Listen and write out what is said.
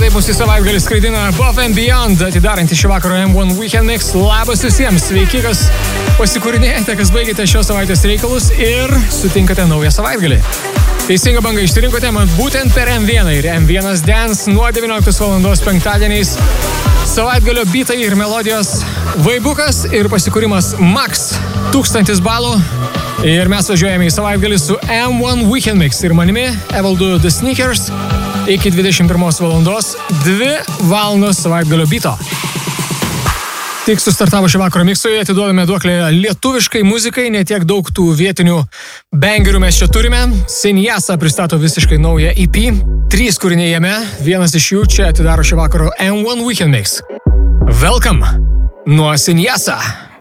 taip mūsų savaitgalį skraidina Above and Beyond, atidarantį šį vakarą M1 Weekend Mix. Labas visiems, sveiki, kas pasikūrinėjate, kas baigėte šios savaitės reikalus ir sutinkate naują savaitgalį. Teisingą bangą išsirinkote man būtent per M1 ir M1 Dance nuo 19 valandos penktadieniais. Savaitgalio bitai ir melodijos vaibukas ir pasikūrimas Max 1000 balų. Ir mes važiuojame į savaitgalį su M1 Weekend Mix ir manimi, Evaldu The Sneakers, iki 21 valandos 2 valandos savaitgalio bito. Tik sustartavo šį vakarą miksui, atiduodame duoklę lietuviškai muzikai, netiek daug tų vietinių bangerių mes čia turime. Sinjasa pristato visiškai naują EP, 3 kūriniai jame, vienas iš jų čia atidaro šį vakarą M1 Weekend Mix. Welcome nuo Sinjasa.